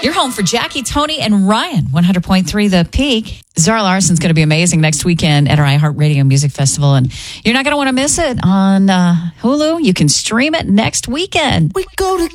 You're home for Jackie, Tony, and Ryan. 100.3 The Peak. Zara Larson's going to be amazing next weekend at our iHeartRadio Music Festival. And you're not going to want to miss it on Hulu. You can stream it next weekend. We go to